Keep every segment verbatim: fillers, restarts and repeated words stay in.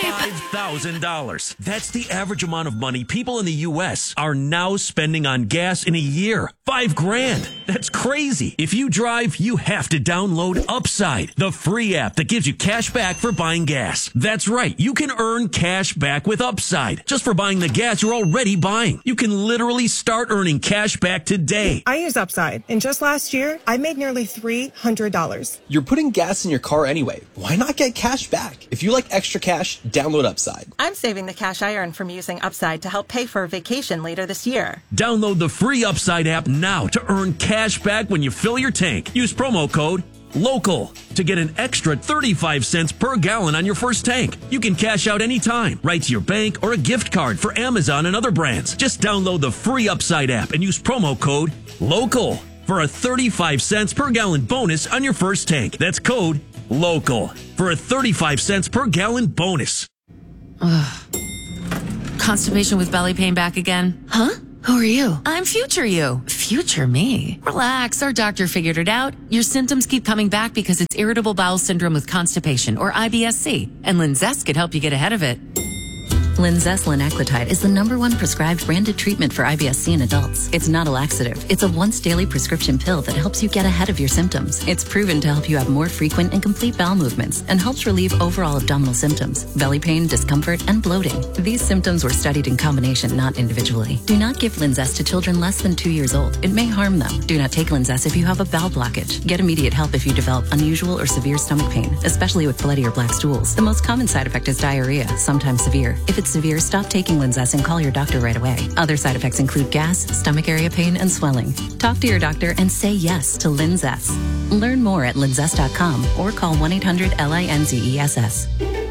five thousand dollars. That's the average amount of money people in the U S are now spending on gas in a year. Five grand. That's crazy. If you drive, you have to download Upside, the free app that gives you cash back for buying gas. That's right. You can earn cash back with Upside just for buying the gas you're already buying. You can literally start earning cash back today. I use Upside, and just last year, I made nearly three hundred dollars. You're putting gas in your car anyway. Why not get cash back? If you like extra cash, download Upside. I'm saving the cash I earn from using Upside to help pay for a vacation later this year. Download the free Upside app now to earn cash back when you fill your tank. Use promo code LOCAL to get an extra thirty-five cents per gallon on your first tank. You can cash out anytime, right to your bank or a gift card for Amazon and other brands. Just download the free Upside app and use promo code LOCAL for a thirty-five cents per gallon bonus on your first tank. That's code LOCAL for a thirty-five cents per gallon bonus. Ugh. Constipation with belly pain back again? Huh? Who are you? I'm future you. Future me. Relax, our doctor figured it out. Your symptoms keep coming back because it's irritable bowel syndrome with constipation, or I B S C, and Linzess could help you get ahead of it. Linzess linaclotide is the number one prescribed branded treatment for I B S C in adults. It's not a laxative. It's a once daily prescription pill that helps you get ahead of your symptoms. It's proven to help you have more frequent and complete bowel movements and helps relieve overall abdominal symptoms, belly pain, discomfort, and bloating. These symptoms were studied in combination, not individually. Do not give Linzess to children less than two years old. It may harm them. Do not take Linzess if you have a bowel blockage. Get immediate help if you develop unusual or severe stomach pain, especially with bloody or black stools. The most common side effect is diarrhea, sometimes severe. If it's severe, stop taking Linzess and call your doctor right away. Other side effects include gas, stomach area pain, and swelling. Talk to your doctor and say yes to Linzess. Learn more at linzess dot com or call one eight hundred L I N Z E S S.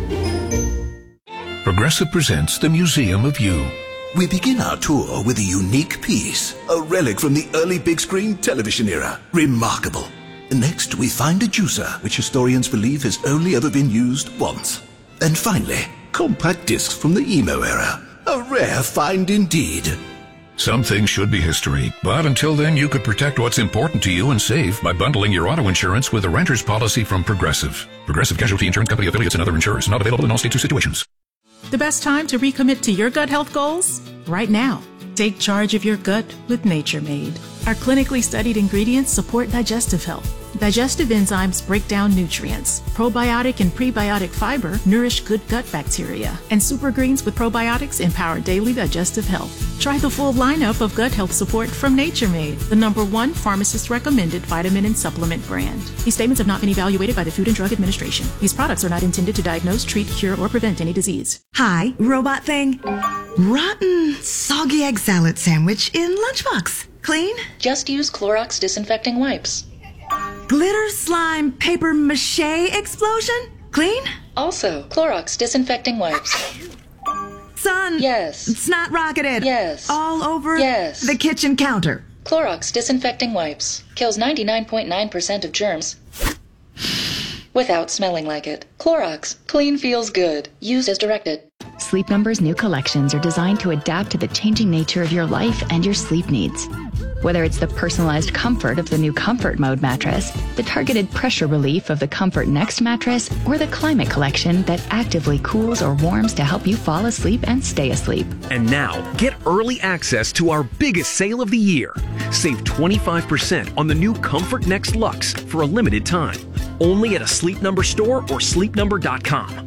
Progressive presents the Museum of You. We begin our tour with a unique piece, a relic from the early big screen television era. Remarkable. Next, we find a juicer, which historians believe has only ever been used once. And finally, compact discs from the emo era. A rare find indeed. Some things should be history, but until then you could protect what's important to you and save by bundling your auto insurance with a renter's policy from Progressive. Progressive Casualty Insurance Company affiliates and other insurers. Not available in all states or situations. The best time to recommit to your gut health goals? Right now. Take charge of your gut with Nature Made. Our clinically studied ingredients support digestive health. Digestive enzymes break down nutrients. Probiotic and prebiotic fiber nourish good gut bacteria. And super greens with probiotics empower daily digestive health. Try the full lineup of gut health support from Nature Made, the number one pharmacist-recommended vitamin and supplement brand. These statements have not been evaluated by the Food and Drug Administration. These products are not intended to diagnose, treat, cure, or prevent any disease. Hi, robot thing. Rotten, soggy egg salad sandwich in lunchbox. Clean? Just use Clorox disinfecting wipes. Glitter slime paper mache explosion? Clean? Also, Clorox disinfecting wipes. Son. Yes. Snot rocketed. Yes. All over yes. the kitchen counter. Clorox disinfecting wipes. Kills ninety-nine point nine percent of germs without smelling like it. Clorox. Clean feels good. Use as directed. Sleep Number's new collections are designed to adapt to the changing nature of your life and your sleep needs. Whether it's the personalized comfort of the new Comfort Mode mattress, the targeted pressure relief of the Comfort Next mattress, or the Climate Collection that actively cools or warms to help you fall asleep and stay asleep. And now, get early access to our biggest sale of the year. Save twenty-five percent on the new Comfort Next Luxe for a limited time. Only at a Sleep Number store or sleep number dot com.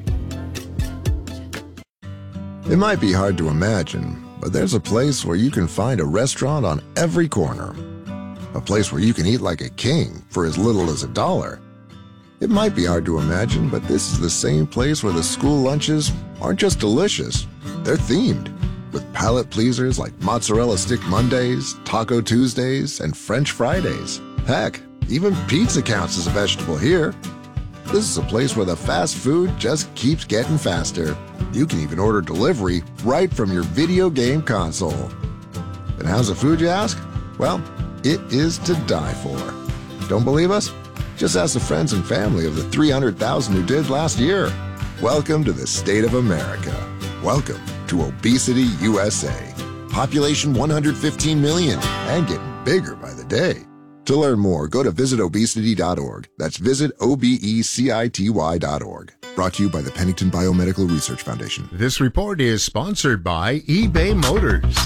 It might be hard to imagine, but there's a place where you can find a restaurant on every corner. A place where you can eat like a king for as little as a dollar. It might be hard to imagine, but this is the same place where the school lunches aren't just delicious, they're themed. With palate pleasers like Mozzarella Stick Mondays, Taco Tuesdays, and French Fridays. Heck, even pizza counts as a vegetable here. This is a place where the fast food just keeps getting faster. You can even order delivery right from your video game console. And how's the food, you ask? Well, it is to die for. Don't believe us? Just ask the friends and family of the three hundred thousand who did last year. Welcome to the state of America. Welcome to Obesity U S A. Population one hundred fifteen million and getting bigger by the day. To learn more, go to visit obesity dot org. That's visit O B E C I T Y dot org. Brought to you by the Pennington Biomedical Research Foundation. This report is sponsored by eBay Motors.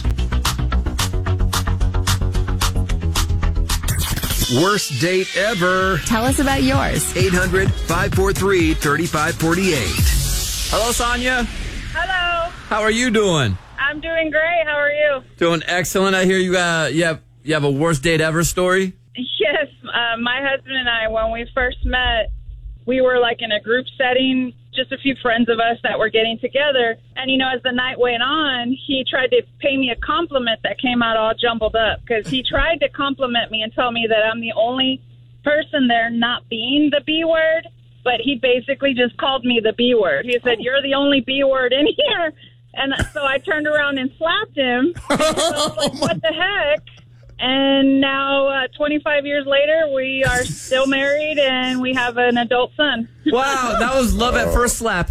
Worst date ever. Tell us about yours. eight hundred, five four three, three five four eight. Hello, Sonia. Hello. How are you doing? I'm doing great. How are you? Doing excellent. I hear you got you have you have a worst date ever story. Yes, uh, my husband and I, when we first met, we were like in a group setting, just a few friends of us that were getting together. And, you know, as the night went on, he tried to pay me a compliment that came out all jumbled up because he tried to compliment me and tell me that I'm the only person there not being the B word. But he basically just called me the B word. He said, "You're the only B word in here." And so I turned around and slapped him. And I was like, what the heck? And now, uh, twenty-five years later, we are still married and we have an adult son. Wow, that was love at first slap.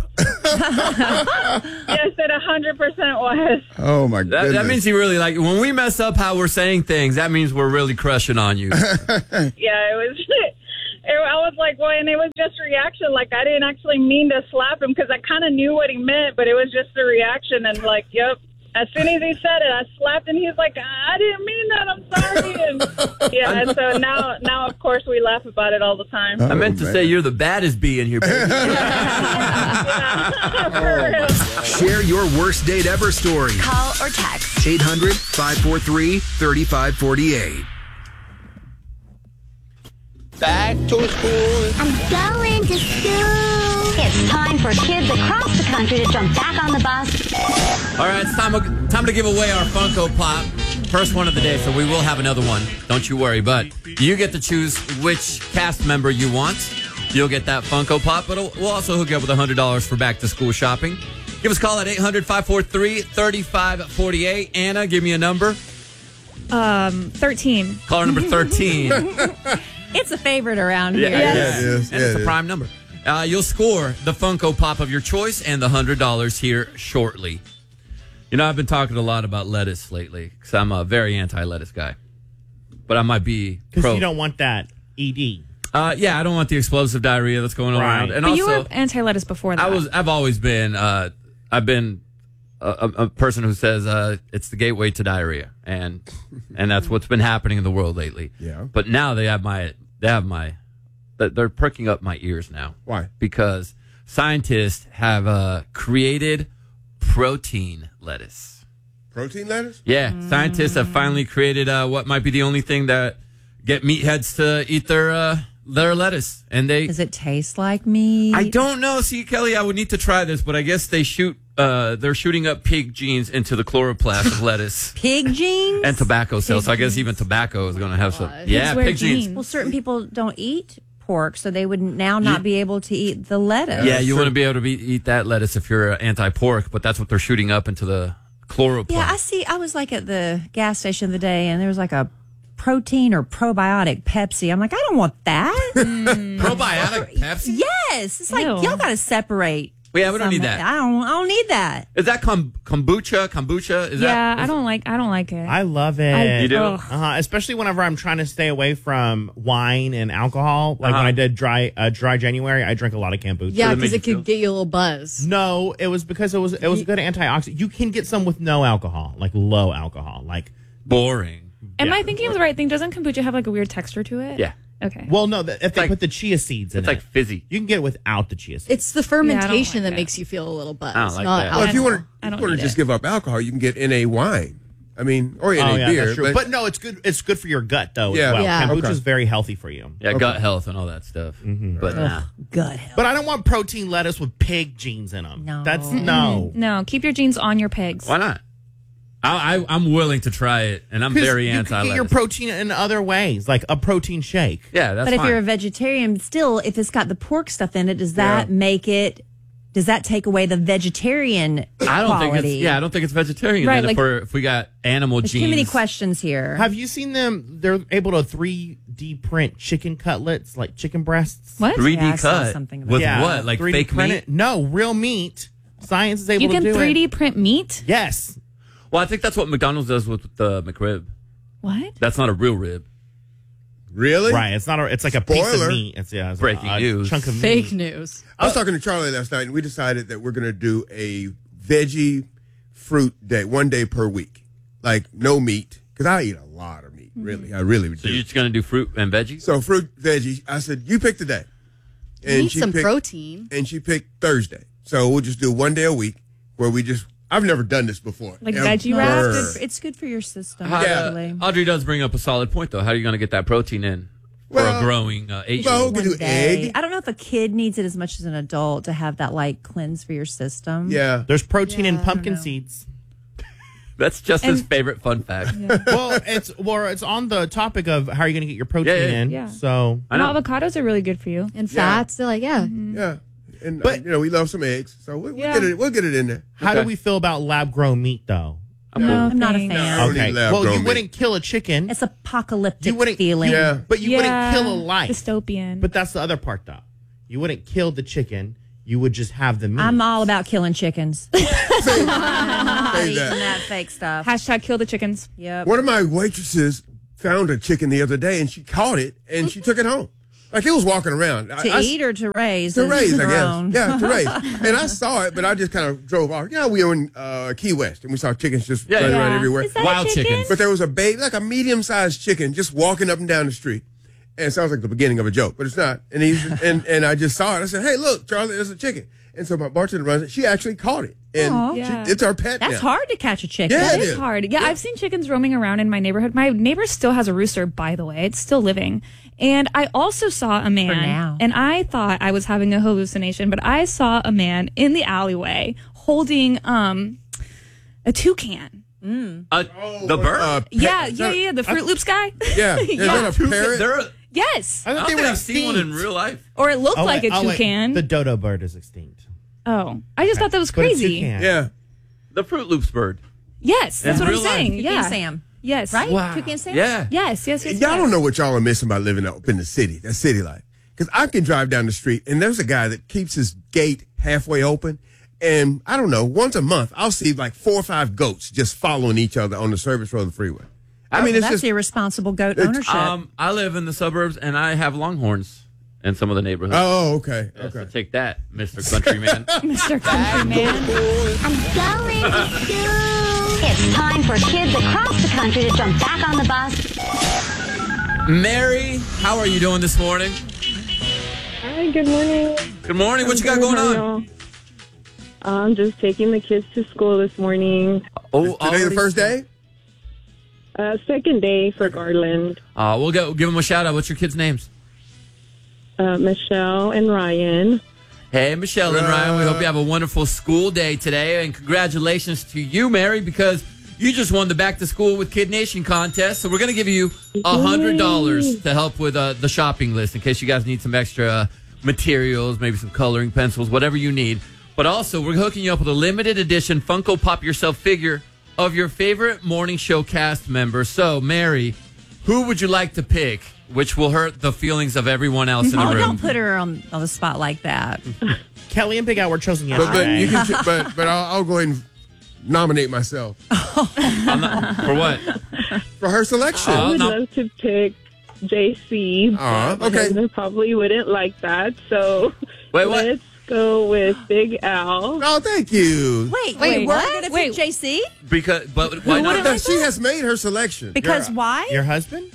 Yes, it one hundred percent was. Oh, my That, goodness. that means you really like when we mess up how we're saying things. That means we're really crushing on you. Yeah, it was. It, I was like, well, and it was just reaction. Like, I didn't actually mean to slap him because I kind of knew what he meant, but it was just a reaction. And like, yep. As soon as he said it, I slapped, and he's like, "I didn't mean that. I'm sorry." And yeah, and so now, now of course, we laugh about it all the time. I meant to say you're the baddest bee in here, baby. Share your worst date ever story. Call or text. eight hundred, five four three, three five four eight. Back to school. I'm going to school. It's time for kids across the country to jump back on the bus. All right, it's time, time to give away our Funko Pop. First one of the day, so we will have another one. Don't you worry. But you get to choose which cast member you want. You'll get that Funko Pop, but we'll also hook you up with one hundred dollars for back-to-school shopping. Give us a call at eight hundred, five four three, three five four eight. Anna, give me a number. Um, thirteen. Caller number thirteen. It's a favorite around here. Yeah, Yes. it is. And Yeah, it's it a is. prime number. Uh, you'll score the Funko Pop of your choice and the one hundred dollars here shortly. You know, I've been talking a lot about lettuce lately because I'm a very anti-lettuce guy. But I might be Because pro. you don't want that E D. Uh, yeah, I don't want the explosive diarrhea that's going Right. around. And But also, you were anti-lettuce before that. I was. I've always been. Uh, I've been a, a, a person who says uh, it's the gateway to diarrhea, and and that's what's been happening in the world lately. Yeah. But now they have my. They have my. They're perking up my ears now. Why? Because scientists have uh, created protein lettuce. Protein lettuce? Yeah, mm. Scientists have finally created uh, what might be the only thing that get meatheads to eat their uh, their lettuce. And they does it taste like meat? I don't know. See, Kelly, I would need to try this, but I guess they shoot. Uh, they're shooting up pig genes into the chloroplast of lettuce. Pig genes and tobacco cells. Pig so I guess genes. even tobacco is going to have some. Uh, Yeah, pig genes. genes. Well, certain people don't eat pork, so they would now not You- be able to eat the lettuce. Yeah, you want to be able to be, eat that lettuce if you're uh, anti-pork, but that's what they're shooting up into the chloroplast. Yeah, I see. I was like at the gas station the other day, and there was like a protein or probiotic Pepsi. I'm like, I don't want that. Probiotic Pepsi? Yes, it's like Ew. y'all got to separate. Well, yeah, we don't need some- that. I don't. I don't need that. Is that kom- kombucha? Kombucha? Is yeah, that? I don't like. I don't like it. I love it. I- You do? ugh. Uh-huh. Especially whenever I'm trying to stay away from wine and alcohol. Like Uh-huh. when I did dry uh, dry January, I drank a lot of kombucha. Yeah, because it could get you a little buzz. No, it was because it was it was a good antioxidant. You can get some with no alcohol, like low alcohol, like boring. Am Yeah. I thinking of the right thing? Doesn't kombucha have like a weird texture to it? Yeah. Okay. Well, no, th- if they like- put the chia seeds in It's it, like fizzy. you can get it without the chia seeds. It's the fermentation that makes you feel a little buzz. I don't like not that. Well, if you alcohol. want I to, don't want to need just it. give up alcohol, you can get N A wine. I mean, or N A oh, yeah, beer. that's true. But, But, no, it's good. It's good for your gut though. Yeah. as well. Yeah. Kombucha Okay. is very healthy for you. Yeah, gut health and all that stuff. But nah. Good health. But I don't want protein lettuce with pig genes in them. No. That's no. No, keep your genes on your pigs. Why not? I, I, I'm willing to try it, and I'm 'Cause very you anti can get your protein in other ways, like a protein shake. Yeah, that's but if fine. you're a vegetarian, still, if it's got the pork stuff in it, does that Yeah. make it? Does that take away the vegetarian I don't quality? think it's yeah. I don't think it's vegetarian. Right, then if, like- we're, if we got animal There's genes, too many questions here. Have you seen them? They're able to three D print chicken cutlets, like chicken breasts. What? three D Yeah, I saw cut something about with Yeah, what? Like three D fake print meat? it? No, real meat. Science is able You to can do three D it. print meat? Yes. Well, I think that's what McDonald's does with the McRib. What? That's not a real rib. Really? Right. It's not. A, it's like a piece of Spoiler. meat. It's yeah. It's Breaking a, a news. Chunk of Fake meat. news. I was talking to Charlie last night, and we decided that we're going to do a veggie fruit day, one day per week. Like, no meat. Because I eat a lot of meat, really. I really do. So you're just going to do fruit and veggies? So fruit, veggie. I said, you pick the day. You need she some picked- protein. And she picked Thursday. So we'll just do one day a week where we just, I've never done this before. Like Ever. veggie No, wrap? it's, good for, it's good for your system. How- actually. Audrey does bring up a solid point, though. How are you going to get that protein in for Well, a growing uh, age? well, group? we do egg. I don't know if a kid needs it as much as an adult to have that like cleanse for your system. Yeah. There's protein in Yeah, I pumpkin don't know. seeds. That's just his And- favorite fun fact. Well, it's well, it's on the topic of how are you going to get your protein Yeah, yeah, in. yeah. So I know. And avocados are really good for you. And fats, they're like, yeah. Yeah. And, But- uh, you know, we love some eggs. So we, we'll, Yeah. get it, we'll get it in there. how Okay. do we feel about lab grown meat though? I'm No, cool. I'm not a thanks. fan. I don't Okay. eat lab Well, grown you meat. wouldn't kill a chicken. It's apocalyptic You wouldn't feeling. Yeah. But you Yeah. wouldn't kill a life. Dystopian. But that's the other part, though. You wouldn't kill the chicken. You would just have the meat. I'm all about killing chickens. Say, I'm not say eating that. that fake stuff. Hashtag kill the chickens. Yep. One of my waitresses found a chicken the other day, and she caught it, and she took it home. Like, it was walking around. To I, eat or to raise? To is raise, I their guess. own. Yeah, to raise. And I saw it, but I just kind of drove off. You know, we were in uh, Key West, and we saw chickens just Yeah, running yeah. around everywhere. Is that Wild a chicken? chickens. But there was a baby, like a medium-sized chicken, just walking up and down the street. And it sounds like the beginning of a joke, but it's not. And he's and, and I just saw it. I said, "Hey, look, Charlie, there's a chicken." And so my bartender runs it. She actually caught it, and Aw. she, Yeah. it's our pet. That's now. hard to catch a chicken. Yeah, That it is is. hard. Yeah, I've seen chickens roaming around in my neighborhood. My neighbor still has a rooster, by the way. It's still living. And I also saw a man, now. and I thought I was having a hallucination, but I saw a man in the alleyway holding um a toucan. Uh, the bird? Uh, pet- Yeah, is yeah, that- yeah, the Fruit Loops guy. Yeah, is that a parrot? There are- Yes. I I thought don't they think were I've seen one in extinct. real life. Or it looked Oh, like wait, a oh, wait. toucan. The dodo bird is extinct. Oh, I just thought that was But a crazy. toucan. Yeah. The Fruit Loops bird. Yes, that's In what I'm real life. saying. Toucan Yeah. Sam. Yes. Right? Wow. Toucan Sam? Yeah. Yes, yes, yes. Y'all yes. don't know what y'all are missing by living up in the city, that city life. Because I can drive down the street, and there's a guy that keeps his gate halfway open. And I don't know, once a month, I'll see like four or five goats just following each other on the service road of the freeway. I mean, it's That's just irresponsible goat It's- ownership. Um, I live in the suburbs, and I have longhorns in some of the neighborhoods. Oh, okay. Yeah, so Okay. take that, Mister Countryman. Mister Countryman. I'm going to school. It's time for kids across the country to jump back on the bus. Mary, how are you doing this morning? Hi, good morning. Good morning. What I'm you got good, going how are on? y'all? I'm just taking the kids to school this morning. Oh, Today the first day? Uh, second day for Garland. Uh, we'll go give them a shout out. What's your kids' names? Uh, Michelle and Ryan. Hey, Michelle and Ryan. We hope you have a wonderful school day today, and congratulations to you, Mary, because you just won the Back to School with Kid Nation contest. So we're going to give you a hundred dollars to help with uh, the shopping list in case you guys need some extra uh, materials, maybe some coloring pencils, whatever you need. But also, we're hooking you up with a limited edition Funko Pop Yourself figure of your favorite morning show cast member. So, Mary, who would you like to pick? Which will hurt the feelings of everyone else in the Oh, room. don't put her on, on the spot like that. Kelly and Big Al were chosen But, but yesterday. you can, ch- but but I'll, I'll go ahead and nominate myself I'm not, for what? for her selection. I Uh, would no. love to pick J C. Aw, but my okay. husband probably wouldn't like that. So Wait, what? let's go with Big Al. Oh, thank you. Wait, Wait, wait, we're what? going to Wait. pick J C? Because, but why not? No, she has made her selection. Because Yeah. why? Your husband?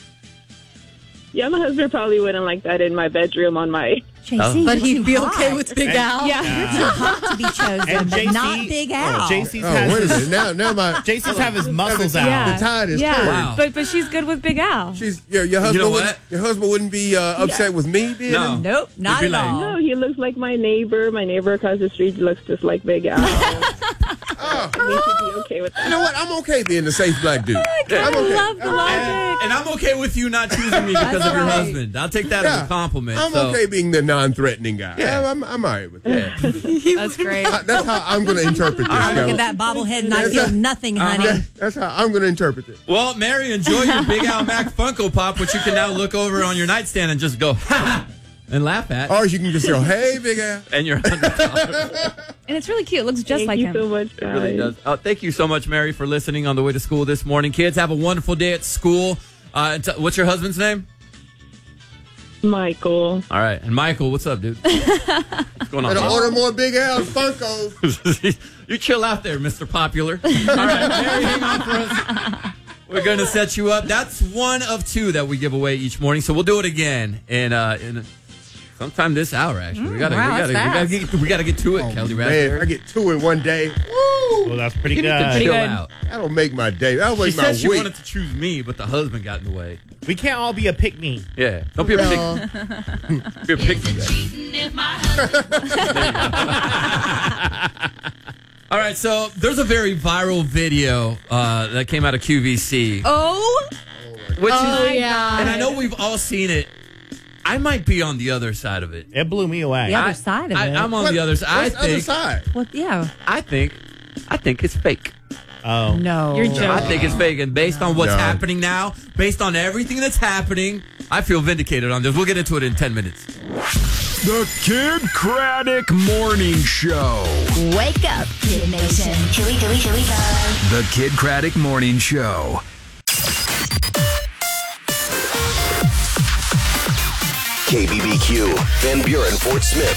Yeah, my husband probably wouldn't like that in my bedroom on my... J C, Oh. But you're he'd too be hot. okay with Big Al. Yeah. You're too hot to be chosen, And but J C not Big Al. J C's Oh, has wait a his, minute. Now, now my J C's have his muscles out. Yeah. the tide is yeah. turned. Wow. But but she's good with Big Al. She's your, your husband. know wouldn't, what? your husband wouldn't be uh, upset with me, did No. he? Nope, not be at like- all. No, he looks like my neighbor. My neighbor across the street looks just like Big Al. Oh, We should be okay with you that. know what? I'm okay being the safe black dude. I I'm okay. love the logic. And I'm okay with you not choosing me because of your right. husband. I'll take that as Yeah. a compliment. I'm so. okay being the non-threatening guy. Yeah. Yeah, I'm, I'm all right with that. That's great. Uh, That's how I'm going to interpret this. Look Kelly. at that bobblehead and I That's feel a- nothing, honey. That- That's how I'm going to interpret this. Well, Mary, enjoy your Big Al Mac Funko Pop, which you can now look over on your nightstand and just go, ha, and laugh at. Or you can just go, hey, big ass. And you're one hundred dollars. And it's really cute. It looks just Thank like you him. so much, It guys. really does. Oh, thank you so much, Mary, for listening on the way to school this morning. Kids, have a wonderful day at school. Uh, t- what's your husband's name? Michael. All right. And Michael, what's up, dude? What's going on? Better order more Big Al Funkos. You chill out there, Mister Popular. All right, Mary, hang on for us. We're going to set you up. That's one of two that we give away each morning. So we'll do it again in, uh, in sometime this hour, actually. Mm, we gotta, wow, we, gotta, we, gotta get, we gotta get to it, oh, Kelly man, Raspberry. if I get two in one day. Woo! Well, that's pretty You good. need to Pretty chill good. out. That'll make my day. That'll make She my said she week. wanted to choose me, but the husband got in the way. We can't all be a pick-me. Yeah. Don't be a Well. pick. Be a pick All right, so there's a very viral video uh, that came out of Q V C. Oh, Which oh is, yeah. And I know we've all seen it. I might be on the other side of it. It blew me away. The other I- side of I, it. I'm on What- the other side. I what's the other think. side? Well, yeah. I think. I think it's fake. Oh. No. You're joking. I think it's fake, and based on what's No. happening now, based on everything that's happening, I feel vindicated on this. We'll get into it in ten minutes. The Kid Craddock Morning Show. Wake up, Kid Nation. Here we go, here we go. The Kid Craddock Morning Show. K B B Q, Van Buren, Fort Smith,